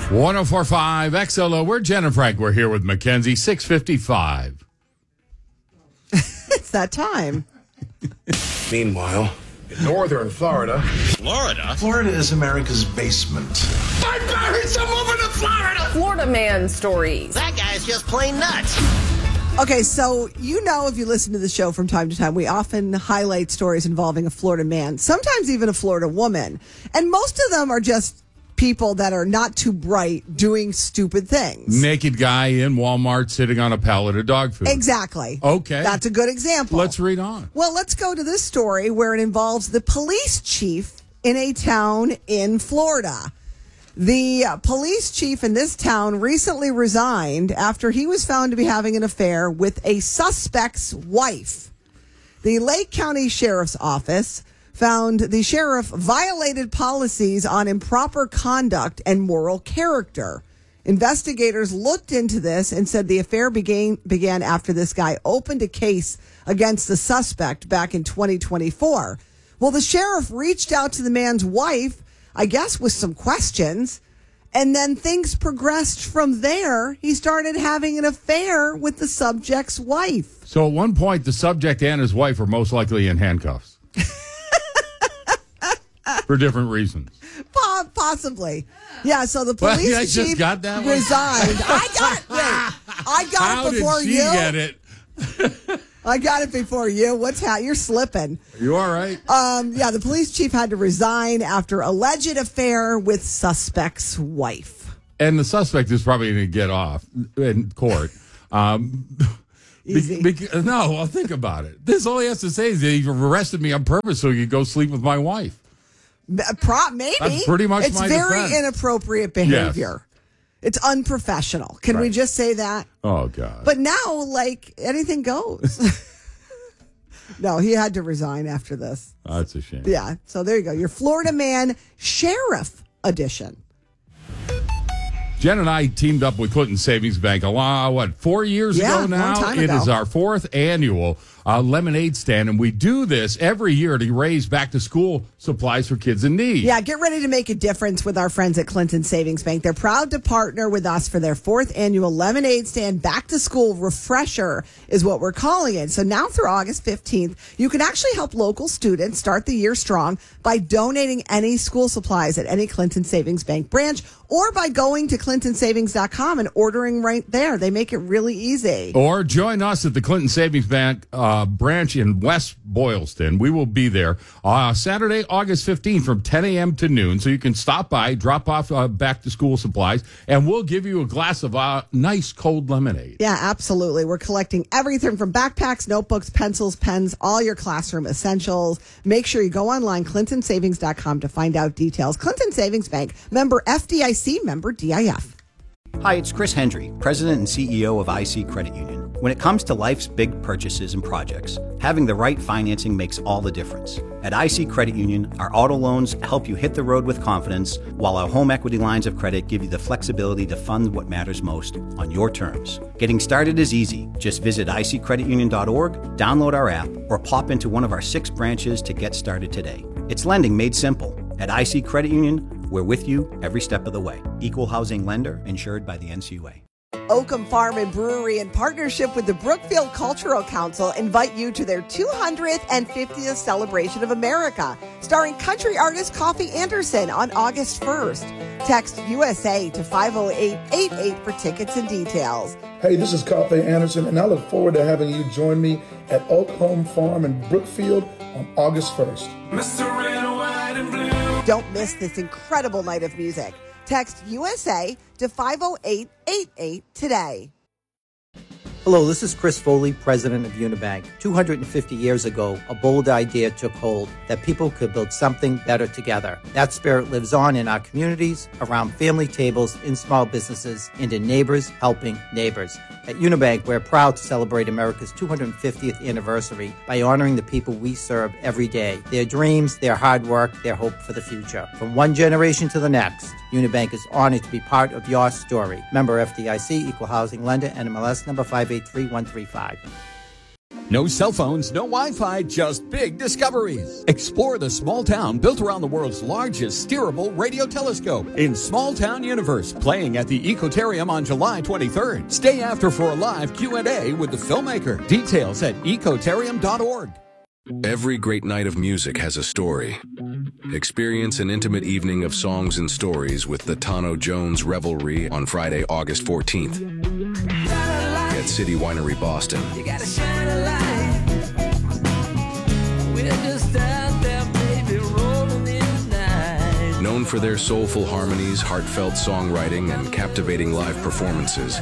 104.5 XLO. We're Jen and Frank. We're here with Mackenzie, 6:55. It's that time. Meanwhile, in northern Florida. Florida is America's basement. I buried some woman in Florida! Florida man stories. That guy's just plain nuts. Okay, so if you listen to the show from time to time, we often highlight stories involving a Florida man, sometimes even a Florida woman. And most of them are just people that are not too bright doing stupid things. Naked guy in Walmart sitting on a pallet of dog food. Exactly. Okay. That's a good example. Let's read on. Well, let's go to this story where it involves the police chief in a town in Florida. The police chief in this town recently resigned after he was found to be having an affair with a suspect's wife. The Lake County Sheriff's Office found the sheriff violated policies on improper conduct and moral character. Investigators looked into this and said the affair began after this guy opened a case against the suspect back in 2024. Well, the sheriff reached out to the man's wife, I guess with some questions, and then things progressed from there. He started having an affair with the subject's wife. So at one point, the subject and his wife are most likely in handcuffs. For different reasons. Possibly. Yeah, so the police chief just got that resigned. I got it before you. How did she get it? I got it before you. You're slipping. You all right? Yeah, the police chief had to resign after alleged affair with suspect's wife. And the suspect is probably going to get off in court. Easy. Well, think about it. This all he has to say is that he arrested me on purpose so he could go sleep with my wife. Maybe. That's pretty much it's my very defense. Inappropriate behavior. Yes. It's unprofessional. Can we just say that? Oh, God. But now, anything goes. No, he had to resign after this. That's a shame. Yeah, so there you go. Your Florida Man Sheriff edition. Jen and I teamed up with Clinton Savings Bank 4 years ago now? Long time It ago. is our fourth annual lemonade stand, and we do this every year to raise back-to-school supplies for kids in need. Yeah, get ready to make a difference with our friends at Clinton Savings Bank. They're proud to partner with us for their fourth annual lemonade stand back-to-school refresher is what we're calling it. So now through August 15th, you can actually help local students start the year strong by donating any school supplies at any Clinton Savings Bank branch or by going to clintonsavings.com and ordering right there. They make it really easy. Or join us at the Clinton Savings Bank branch in West Boylston. We will be there Saturday, August 15th from 10 a.m. to noon. So you can stop by, drop off back-to-school supplies, and we'll give you a glass of nice cold lemonade. Yeah, absolutely. We're collecting everything from backpacks, notebooks, pencils, pens, all your classroom essentials. Make sure you go online, clintonsavings.com, to find out details. Clinton Savings Bank, member FDIC, member DIF. Hi, it's Chris Hendry, President and CEO of IC Credit Union. When it comes to life's big purchases and projects, having the right financing makes all the difference. At IC Credit Union, our auto loans help you hit the road with confidence, while our home equity lines of credit give you the flexibility to fund what matters most on your terms. Getting started is easy. Just visit iccreditunion.org, download our app, or pop into one of our 6 branches to get started today. It's lending made simple. At IC Credit Union, we're with you every step of the way. Equal housing lender, insured by the NCUA. Oakham Farm and Brewery, in partnership with the Brookfield Cultural Council, invite you to their 250th celebration of America, starring country artist Coffee Anderson on August 1st. Text USA to 50888 for tickets and details. Hey, this is Coffee Anderson, and I look forward to having you join me at Oakham Farm in Brookfield on August 1st. Mr. Red, White, and Blue. Don't miss this incredible night of music. Text USA to 50888 today. Hello, this is Chris Foley, president of Unibank. 250 years ago, a bold idea took hold that people could build something better together. That spirit lives on in our communities, around family tables, in small businesses, and in neighbors helping neighbors. At Unibank, we're proud to celebrate America's 250th anniversary by honoring the people we serve every day, their dreams, their hard work, their hope for the future. From one generation to the next, Unibank is honored to be part of your story. Member FDIC, Equal Housing Lender, NMLS number 583135. No cell phones, no Wi-Fi, just big discoveries. Explore the small town built around the world's largest steerable radio telescope in Small Town Universe, playing at the Ecotarium on July 23rd. Stay after for a live Q&A with the filmmaker. Details at ecotarium.org. Every great night of music has a story. Experience an intimate evening of songs and stories with the Tano Jones Revelry on Friday, August 14th at City Winery, Boston. You gotta shine a light. We're just out there, baby, rolling in the night. Known for their soulful harmonies, heartfelt songwriting, and captivating live performances,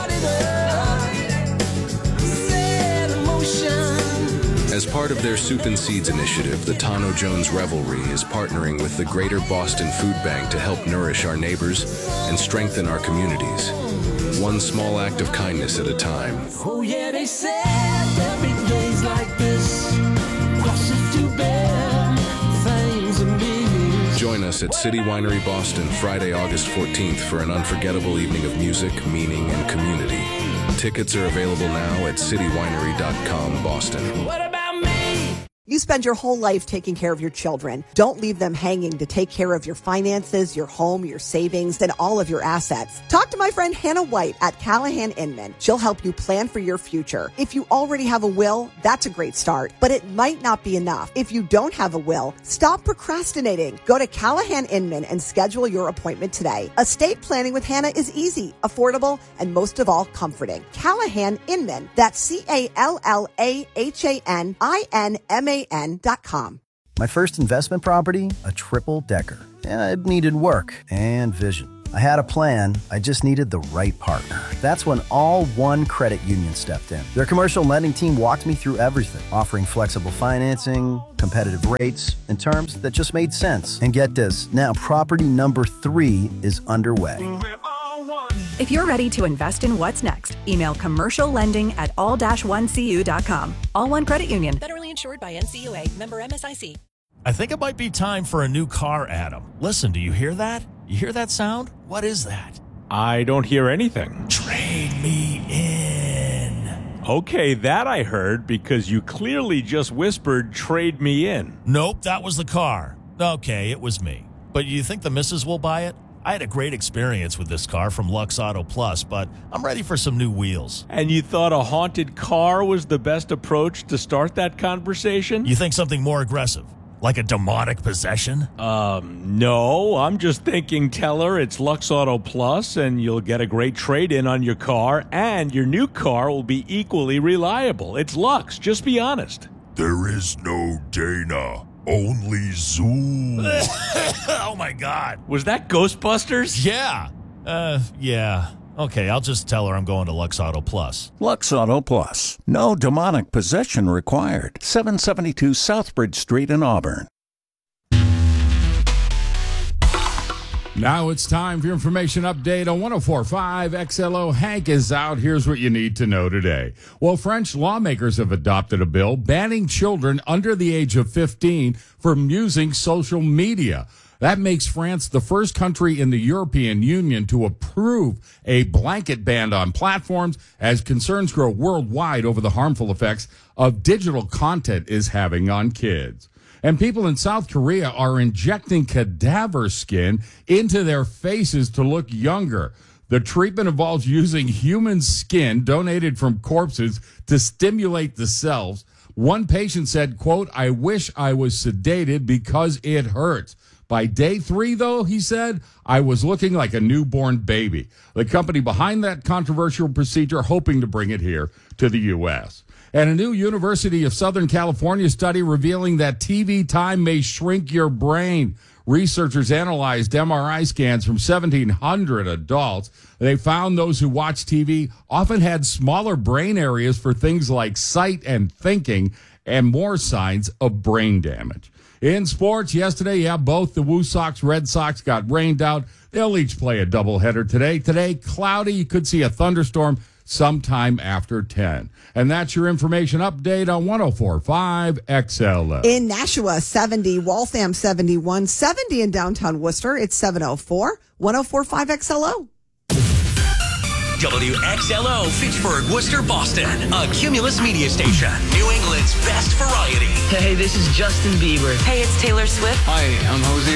as part of their Soup and Seeds initiative, the Tano Jones Revelry is partnering with the Greater Boston Food Bank to help nourish our neighbors and strengthen our communities. One small act of kindness at a time. Oh yeah, they said there'll be days like this. Crosses to bear, things and meanings. Join us at City Winery, Boston, Friday, August 14th for an unforgettable evening of music, meaning, and community. Tickets are available now at citywinery.com, Boston. What about me? You spend your whole life taking care of your children. Don't leave them hanging to take care of your finances, your home, your savings, and all of your assets. Talk to my friend Hannah White at Callahan Inman. She'll help you plan for your future. If you already have a will, that's a great start, but it might not be enough. If you don't have a will, stop procrastinating. Go to Callahan Inman and schedule your appointment today. Estate planning with Hannah is easy, affordable, and most of all, comforting. Callahan Inman. That's CALLAHANINMAN.com. My first investment property, a triple-decker. It needed work and vision. I had a plan, I just needed the right partner. That's when All One Credit Union stepped in. Their commercial lending team walked me through everything, offering flexible financing, competitive rates, and terms that just made sense. And get this, now property number 3 is underway. If you're ready to invest in what's next, email commerciallending@all-1cu.com. All One Credit Union. Federally insured by NCUA. Member MSIC. I think it might be time for a new car, Adam. Listen, do you hear that? You hear that sound? What is that? I don't hear anything. Trade me in. Okay, that I heard because you clearly just whispered, trade me in. Nope, that was the car. Okay, it was me. But you think the missus will buy it? I had a great experience with this car from Lux Auto Plus, but I'm ready for some new wheels. And you thought a haunted car was the best approach to start that conversation? You think something more aggressive? Like a demonic possession? No. I'm just thinking tell her it's Lux Auto Plus and you'll get a great trade-in on your car and your new car will be equally reliable. It's Lux. Just be honest. There is no Dana. Only Zoom. Oh, my God. Was that Ghostbusters? Yeah. Yeah. Okay, I'll just tell her I'm going to Lux Auto Plus. Lux Auto Plus. No demonic possession required. 772 Southbridge Street in Auburn. Now it's time for your information update on 104.5 XLO. Hank is out. Here's what you need to know today. Well, French lawmakers have adopted a bill banning children under the age of 15 from using social media. That makes France the first country in the European Union to approve a blanket ban on platforms as concerns grow worldwide over the harmful effects of digital content is having on kids. And people in South Korea are injecting cadaver skin into their faces to look younger. The treatment involves using human skin donated from corpses to stimulate the cells. One patient said, quote, "I wish I was sedated because it hurts. By day 3, though," he said, "I was looking like a newborn baby." The company behind that controversial procedure hoping to bring it here to the U.S. And a new University of Southern California study revealing that TV time may shrink your brain. Researchers analyzed MRI scans from 1,700 adults. They found those who watched TV often had smaller brain areas for things like sight and thinking and more signs of brain damage. In sports, yesterday, both the Woo Sox, Red Sox got rained out. They'll each play a doubleheader today. Today, cloudy. You could see a thunderstorm sometime after 10. And that's your information update on 104.5 XLO. In Nashua, 70, Waltham, 71, 70 in downtown Worcester. It's 704, 104.5 XLO. WXLO, Fitchburg, Worcester, Boston. A Cumulus media station. New England's best variety. Hey, this is Justin Bieber. Hey, it's Taylor Swift. Hi, I'm Jose